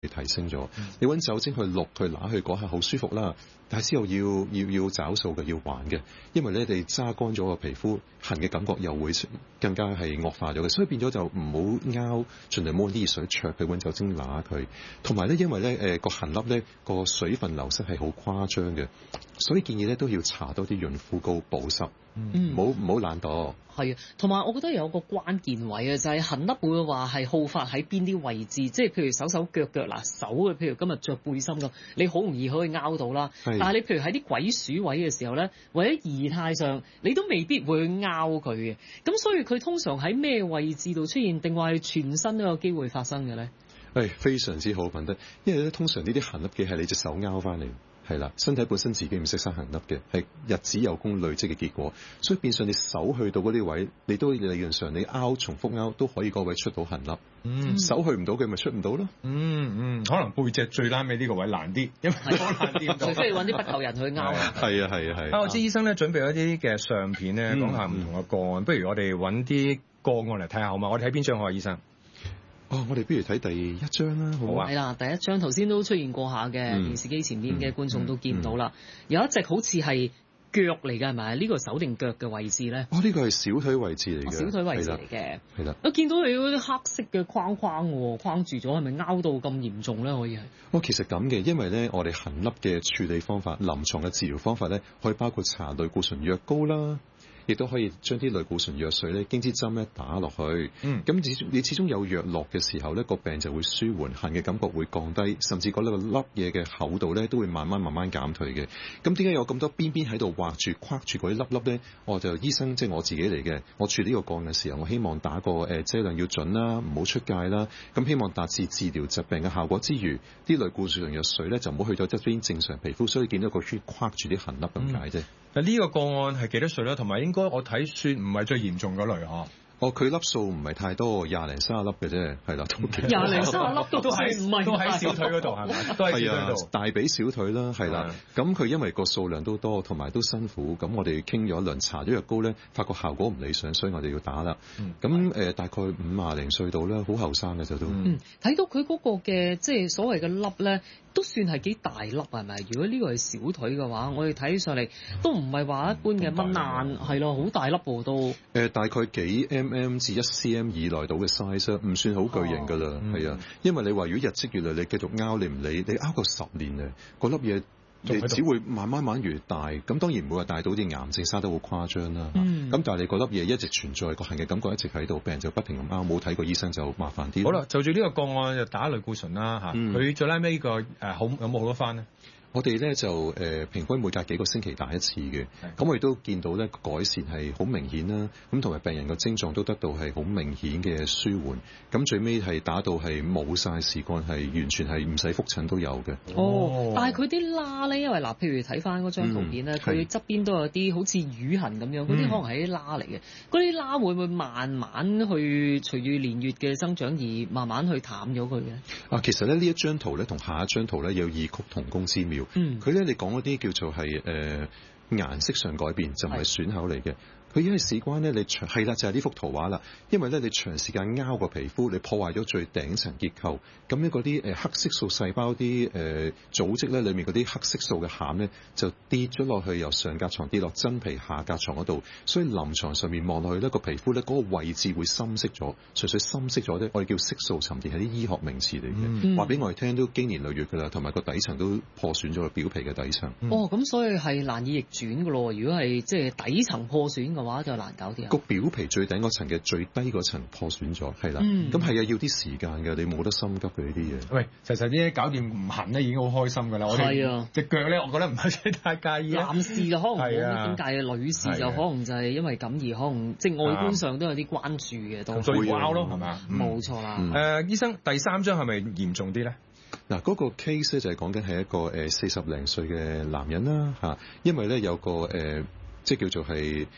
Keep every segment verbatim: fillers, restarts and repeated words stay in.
提升咗。嗯、你揾酒精去淥去揦去嗰下好舒服啦，但係之後要要要找數嘅，要還嘅，因為咧你揸乾咗個皮膚痕嘅感覺又會更加係惡化咗嘅，所以變咗就唔好拗，盡量摸啲熱水灼佢，揾酒精揦佢。同埋咧，因為咧誒個痕粒咧個水分流失係好誇張嘅，所以建議咧都要搽多啲潤膚膏保濕，唔好唔好懶惰。 係啊，同埋我覺得有個關鍵位啊，就係、是、痕粒會話係好發喺邊啲位置，即係譬如手手腳腳嗱手嘅，譬如今日着背心咁，你好容易可以拗到啦。但係你譬如喺啲鬼鼠位嘅時候咧，或者儀態上，你都未必會拗佢嘅。咁所以佢通常喺咩位置度出現，定話係全身都有機會發生嘅咧？ 誒、哎，非常之好問得，因為咧通常呢啲痕粒嘅係你隻手拗翻嚟。係啦，身體本身自己唔識生痕粒嘅，係日子有功累積嘅結果，所以變相你手去到嗰啲位，你都理論上你拗重複拗都可以嗰位出到痕粒。嗯，手去唔到嘅咪出唔到咯。 嗯嗯，可能背脊最啱尾呢個位難啲，因為好難啲， 除非你揾啲不求人去拗。 係啊係啊係。 啊，我知醫生咧準備一啲嘅相片咧，講下唔同嘅個案，嗯、不如我哋揾啲個案嚟睇下好嘛？我哋睇邊張好啊，醫生？ 哦，我哋不如睇第一張啦，好啊。 係啦，第一張頭先都出現過下嘅，電視機前面嘅觀眾都見到啦。嗯嗯嗯、有一隻好似係腳嚟嘅，係咪？呢、呢個手定腳嘅位置咧？ 哦，呢個係小腿位置嚟嘅、哦。小腿位置嚟嘅。係啦。 我見到你嗰啲黑色嘅框框喎，框住咗，係咪拗到咁嚴重咧？可以係？ 哦，其實咁嘅，因為咧，我哋痕粒嘅處理方法、臨床嘅治療方法咧，可以包括搽類固醇藥膏啦。亦都可以將啲類固醇藥水咧，經支針咧打落去。嗯，咁你你始終有藥落嘅時候咧，個病就會舒緩，痕嘅感覺會降低，甚至嗰粒粒嘢嘅厚度咧都會慢慢慢慢減退嘅。咁點解有咁多邊邊喺度畫住框住嗰啲粒粒咧？我就醫生即係、就是、我自己嚟嘅。我處理呢個個案嘅時候，我希望打個誒劑量要準啦，唔好出界啦。咁希望達至治療疾病嘅效果之餘，啲類固醇藥水咧就唔好去到側邊正常皮膚，所以見到個圈框住啲痕粒咁解啫。 嗱呢、嗯、個個案係幾多歲咧？同埋應該我睇算唔係最嚴重嗰類嗬。 哦，佢粒數唔係太多，廿零三十粒嘅啫，係啦， 廿零三十粒都係唔係都喺小腿嗰度係咪？都喺小腿度， 大髀小腿啦，係啦。咁佢因為個數量都多，同埋都辛苦，咁我哋傾咗一輪，搽咗藥膏咧，發覺效果唔理想，所以我哋要打啦。咁誒、呃，大概五廿零歲度啦，好後生嘅就都。 嗯，睇到佢嗰個嘅即係所謂嘅粒咧，都算係幾大粒係咪？如果呢個係小腿嘅話，我哋睇起上嚟都唔係話一般嘅蚊爛，係咯，好大粒喎都。誒、 呃，大概幾 mm 至一 cm 以內到嘅 size，唔算好巨型㗎啦，係、哦、啊。因為你話如果日積月累，你繼續拗你唔理，你拗個十年啊，嗰粒嘢你只會慢慢慢越大。咁當然唔會話大到啲癌症生得好誇張啦。咁、嗯、但係你嗰粒嘢一直存在，個痕嘅感覺一直喺度，病人就不停咁拗，冇睇過醫生就麻煩啲。 好啦，就住呢個個案就打類固醇啦嚇。佢、嗯、最拉尾呢個誒好有冇好多翻呢？ 我哋咧就誒、呃、平均每隔幾個星期打一次嘅，咁我哋都見到咧改善係好明顯啦，咁同埋病人個症狀都得到係好明顯嘅舒緩，咁最尾係打到係冇晒事幹，係完全係唔使覆診都有嘅。 哦，但係佢啲疤咧，因為嗱，譬如睇翻嗰張圖片咧，佢側、嗯、邊都有啲好似瘀痕咁樣，嗰啲、嗯、可能係啲疤嚟嘅，嗰啲疤會唔會慢慢去隨住年月嘅增長而慢慢去淡咗佢嘅？ 啊，其實咧呢一張圖咧同下一張圖咧有異曲同工之妙。嗯，佢咧你講嗰啲叫做係誒、呃、顏色上改變，就唔係損口嚟嘅。佢因為事關咧，你長係啦，就係、是、呢幅圖畫啦。因為咧，你長時間拗個皮膚，你破壞咗最頂層結構，咁咧嗰啲誒黑色素細胞啲誒、呃、組織咧，裡面嗰啲黑色素嘅餡咧，就跌咗落去，由上隔床跌落真皮下隔床嗰度，所以臨床上面望落去咧，個皮膚咧嗰個位置會深色咗，純粹深色咗咧，我哋叫色素沉澱，係啲醫學名詞嚟嘅，話俾、嗯、我哋聽都經年累月㗎啦，同埋個底層都破損咗，表皮嘅底層。 嗯、哦，咁所以係難以逆轉㗎咯。如果係即係底層破損嘅話就難搞啲啊！ 個表皮最頂嗰層嘅最低嗰層破損咗，係啦，咁係啊，要啲時間嘅，你冇得心急嘅呢啲嘢。喂， 實實啲搞掂唔痕咧，已經好開心㗎啦！我哋隻腳咧，我覺得唔係太介意。 男士就可能冇點介意，女士就可能就係因為咁而可能即係外觀上都有啲關注嘅，都最拗咯，係嘛？ 冇錯啦。 誒，醫生，第三張係咪嚴重啲咧？ 嗱，嗰個 case 咧就係講緊係一個誒四十零歲嘅男人啦嚇，因為咧有個誒、呃、即係叫做係。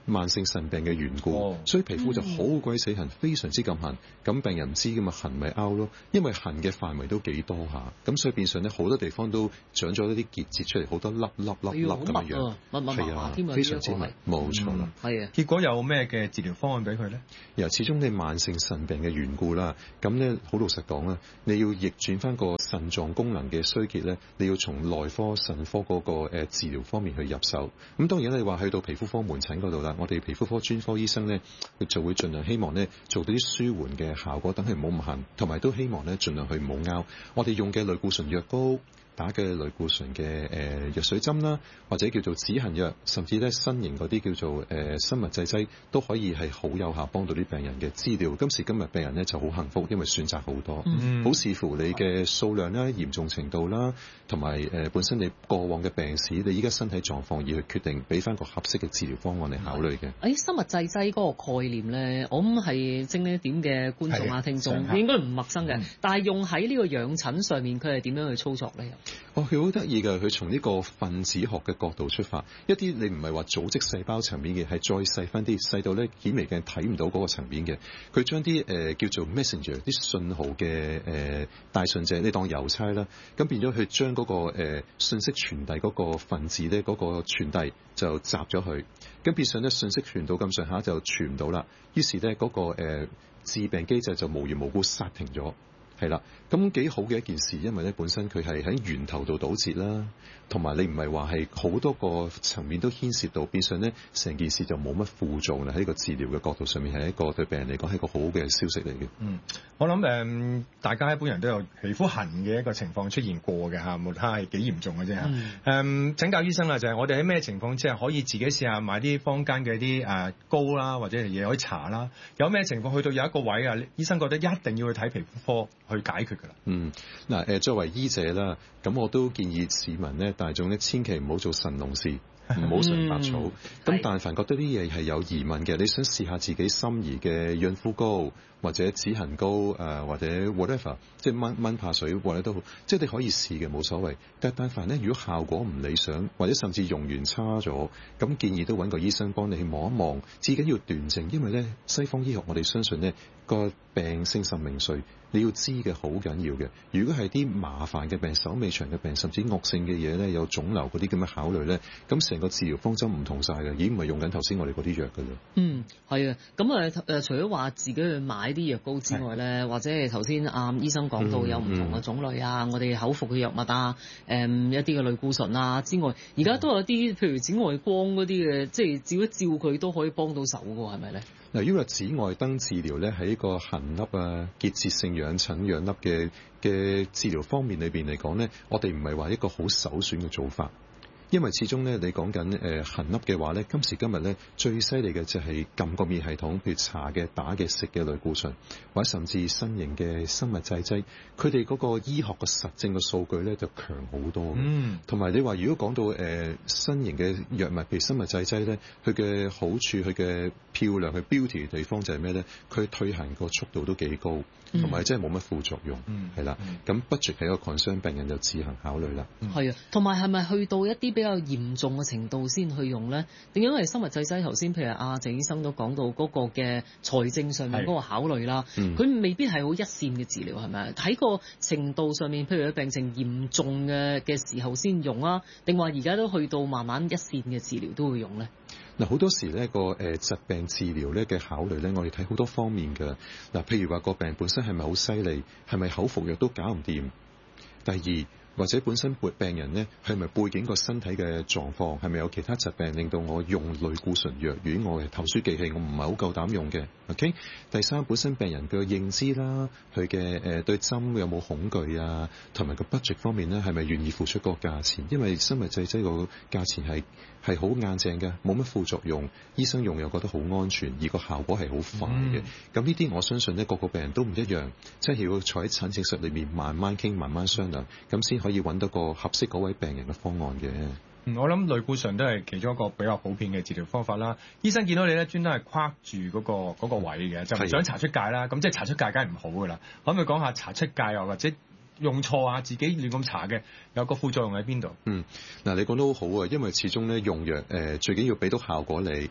慢性腎病嘅緣故，哦、所以皮膚就好鬼死痕，非常之咁痕。咁病人唔知㗎嘛，痕咪拗咯，因為痕嘅範圍都幾多下，咁所以變相咧好多地方都長咗一啲結節出嚟，好多粒粒粒粒咁樣樣，係啊，非常之密，冇錯啦。 係啊， 結果有咩嘅治療方案俾佢咧？ 由始終你慢性腎病嘅緣故啦，咁咧好老實講啦，你要逆轉翻個腎臟功能嘅衰竭咧，你要從內科腎科嗰個誒治療方面去入手。咁當然你話去到皮膚科門診嗰度啦，我哋皮膚科專科醫生咧，佢就會盡量希望咧做到啲舒緩嘅效果，等佢唔好咁痕，同埋都希望咧盡量去唔好拗。我哋用嘅類固醇藥膏，打嘅類固醇嘅誒、呃、藥水針啦，或者叫做止痕藥，甚至咧新型嗰啲叫做誒、呃、生物製劑，都可以係好有效幫到啲病人嘅治療。今時今日病人咧就好幸福，因為選擇好多，好、嗯、視乎你嘅數量啦、嚴重程度啦，同埋誒本身你過往嘅病史，你依家身體狀況而去決定，俾翻個合適嘅治療方案嚟考慮嘅。誒、 哎、生物製劑嗰個概念咧，我諗係精呢點嘅觀眾啊聽眾應該唔陌生嘅，嗯、但係用喺呢個養診上面，佢係點樣去操作咧？ 哦，佢好得意㗎，佢從呢個分子學嘅角度出發，一啲你唔係話組織細胞層面嘅，係再細分啲，細到咧顯微鏡睇唔到嗰個層面嘅。佢將啲誒叫做 messenger 啲信號嘅誒帶信者，你當郵差啦，咁變咗佢將嗰個誒信息傳遞嗰個分子咧，嗰個傳遞就雜咗佢，咁變相咧信息傳到咁上下就傳唔到啦。於是咧嗰個誒致病機制就無緣無故剎停咗。係啦，咁幾好嘅一件事，因為咧本身佢係喺源頭度堵截啦，同埋你唔係話係好多個層面都牽涉到，變相咧成件事就冇乜副作用啦。喺呢個治療嘅角度上面，係一個對病人嚟講係一個好嘅消息嚟嘅。 嗯，我諗誒、呃，大家一般人都有皮膚痕嘅一個情況出現過嘅嚇，無論係幾嚴重嘅啫嚇。誒、嗯，請、呃、教醫生啦，就係、是、我哋喺咩情況之下可以自己試下買啲坊間嘅啲誒膏啦，或者係嘢可以搽啦？有咩情況去到有一個位啊，醫生覺得一定要去睇皮膚科去解決㗎啦。 嗯，嗱誒，作為醫者啦，咁我都建議市民咧，大眾咧，千祈唔好做神農氏，唔好純百草。咁、嗯、但凡覺得啲嘢係有疑問嘅，你想試下自己心儀嘅潤膚膏或者止痕膏誒、呃，或者 whatever， 即係蚊蚊怕水或者都好，即係你可以試嘅，冇所謂。但但凡咧，如果效果唔理想，或者甚至用完差咗，咁建議都揾個醫生幫你去望一望，至緊要斷症，因為咧西方醫學我哋相信咧個病勝神明髓。你要知嘅好緊要嘅，如果係啲麻煩嘅病、手尾長嘅病，甚至惡性嘅嘢咧，有腫瘤嗰啲咁嘅考慮咧，咁成個治療方針唔同晒嘅，已經唔係用緊頭先我哋嗰啲藥㗎啦。 嗯，係啊，咁啊誒，除咗話自己去買啲藥膏之外咧，是或者係頭先阿醫生講到有唔同嘅種類啊，嗯嗯、我哋口服嘅藥物啊，誒、嗯、一啲嘅類固醇啊之外，而家都有啲譬如紫外光嗰啲嘅，即係照一照佢都可以幫到手㗎喎，係咪咧？ 嗱，因為紫外燈治療咧喺個痕粒啊、結節性養疹養粒嘅嘅治療方面裏邊嚟講咧，我哋唔係話一個好首選嘅做法。因為始終咧，你講緊誒痕粒嘅話咧，今時今日咧最犀利嘅就係撳個免疫系統，譬如搽嘅、打嘅、食嘅類固醇，或者甚至新型嘅生物製劑，佢哋嗰個醫學嘅實證嘅數據咧就強好多嘅。嗯，同埋你話如果講到誒、呃、新型嘅藥物，譬如生物製劑咧，佢嘅好處、佢嘅漂亮、佢 beauty 嘅地方就係咩咧？佢退行個速度都幾高，同埋真係冇乜副作用。嗯，係啦，咁 budget 係一個 concern，病人就自行考慮啦。 係啊，同埋係咪去到一啲比較嚴重嘅程度先去用咧？定因為生物製劑頭先，譬如阿鄭醫生都講到嗰個嘅財政上面嗰個考慮啦，佢、嗯、未必係好一線嘅治療，係咪？喺個程度上面，譬如佢病情嚴重嘅嘅時候先用啊，定話而家都去到慢慢一線嘅治療都會用咧？ 嗱，好多時呢個誒疾病治療咧嘅考慮咧，我哋睇好多方面嘅。嗱，譬如話個病本身係咪好犀利，係咪口服藥都搞唔掂？第二，或者本身背病人咧，係咪背景個身體嘅狀況，係咪有其他疾病令到我用類固醇藥丸，我嘅頭書機器我唔係好夠膽用嘅。OK，第三，本身病人嘅認知啦，佢嘅誒對針有冇恐懼啊，同埋個 budget 方面咧，係咪願意付出個價錢？因為生物製劑個價錢係係好硬淨嘅，冇乜副作用，醫生用又覺得好安全，而個效果係好快嘅。咁呢啲我相信咧，個個病人都唔一樣，即係要坐喺診症室裏面慢慢傾、慢慢商量，咁先可以揾到個合適嗰位病人嘅方案嘅。 嗯，我諗類固醇都係其中一個比較普遍嘅治療方法啦。醫生見到你咧，專登係框住嗰個嗰個位嘅，就唔想搽出界啦。咁即係搽出界梗係唔好噶啦。可唔可以講下搽出界又或者用錯啊，自己亂咁搽嘅有個副作用喺邊度？嗯， 嗱，你講得好好啊，因為始終咧用藥誒、呃、最緊要俾到效果你。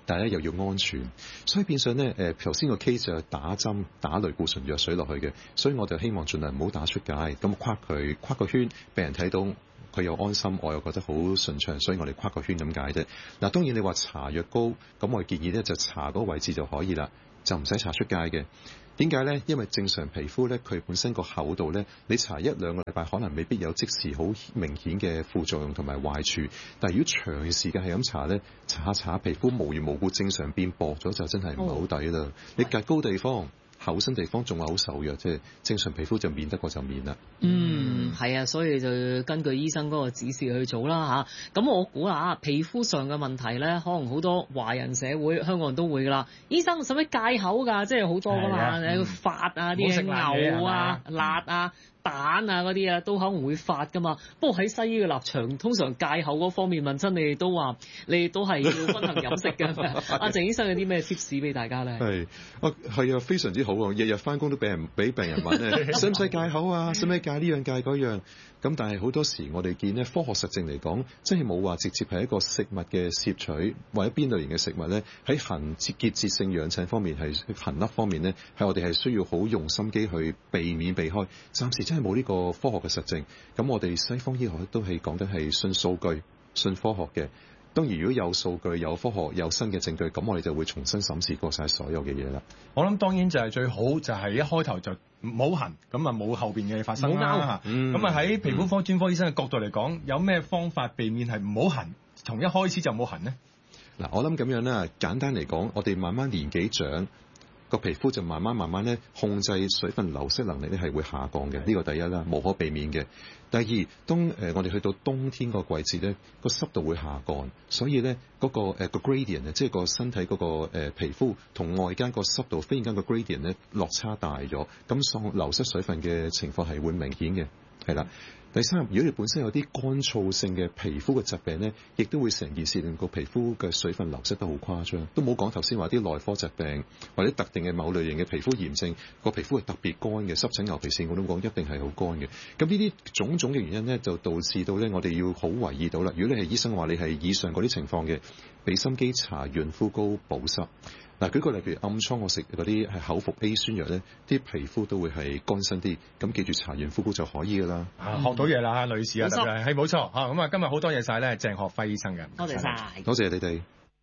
但係咧又要安全，所以變相咧誒頭先個 case 就係打針打類固醇藥水落去嘅，所以我就希望盡量唔好打出街，咁框佢框個圈，俾人睇到佢又安心，我又覺得好順暢，所以我哋框個圈咁解啫。嗱，當然你話搽藥膏，咁我建議咧就搽嗰個位置就可以啦，就唔使搽出街嘅。點解咧？因為正常皮膚咧，佢本身個厚度咧，你搽一兩個禮拜可能未必有即時好明顯嘅副作用同埋壞處。但係如果長時間係咁搽咧，搽下搽下皮膚無緣無故正常變薄咗，就真係唔係好抵啦。哦、你隔高地方、厚身地方仲係好受藥，即係正常皮膚就免得過就免啦。 嗯，係啊，所以就根據醫生嗰個指示去做啦嚇。咁我估啦，皮膚上嘅問題咧，可能好多華人社會、香港人都會噶啦。醫生使唔使戒口㗎？即係好多㗎嘛，你發啊啲牛啊、辣啊、蛋啊嗰啲啊，都可能會發㗎嘛。不過喺西醫嘅立場，通常戒口嗰方面問親你哋都話，你哋都係要均衡飲食嘅。阿鄭醫生有啲咩 tips 俾大家咧？ 係啊，係啊，非常之好啊！日日翻工都俾人俾病人問咧，使唔使戒口啊？使唔使戒呢樣戒嗰樣？咁但係好多時我哋見咧，科學實證嚟講，真係冇話直接係一個食物嘅攝取或者邊類型嘅食物咧，喺痕結節性養疹方面係痕粒方面咧，係我哋係需要好用心機去避免避開。暫時真係冇呢個科學嘅實證。咁我哋西方醫學都係講得係信數據、信科學嘅。當然，如果有數據、有科學、有新嘅證據，咁我哋就會重新審視過晒所有嘅嘢啦。 我諗當然就係最好，就係一開頭就冇痕，咁啊冇後邊嘅嘢發生啦。咁啊喺皮膚科專科醫生嘅角度嚟講，有咩方法避免係唔好痕，從一開始就冇痕呢？ 嗱，我諗咁樣啦，簡單嚟講，我哋慢慢年紀長，個皮膚就慢慢慢慢咧控制水分流失能力咧係會下降嘅，呢個第一啦，無可避免嘅。第二，當誒、呃、我哋去到冬天個季節咧，個濕度會下降，所以咧嗰、那個誒、呃、個 gradient 啊，即係個身體嗰、那個誒、呃、皮膚同外間個濕度，忽然間個 gradient 咧落差大咗，咁喪流失水分嘅情況係會明顯嘅，係啦。第三，如果你本身有啲乾燥性嘅皮膚嘅疾病咧，亦都會成件事令個皮膚嘅水分流失得好誇張。都冇講頭先話啲內科疾病或者特定嘅某類型嘅皮膚炎症，個皮膚係特別乾嘅，濕疹、牛皮癬我都講一定係好乾嘅。咁呢啲種種嘅原因咧，就導致到咧我哋要好留意到啦。如果你係醫生話你係以上嗰啲情況嘅，俾心機搽潤膚膏補濕。嗱，舉個例，譬如暗瘡，我食嗰啲係口服 A 酸藥咧，啲皮膚都會係乾身啲。咁記住搽潤膚膏就可以噶啦。啊，學到嘢啦，女士啊，特別係冇錯嚇。咁啊，今日好多謝晒咧，鄭學輝醫生嘅。 多謝晒， 多謝你哋。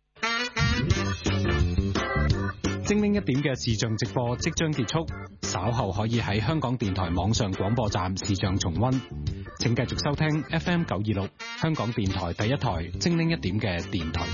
精靈一點嘅視像直播即將結束，稍後可以喺香港電台網上廣播站視像重溫。請繼續收聽 F M 九二六香港電台第一台精靈一點嘅電台節目。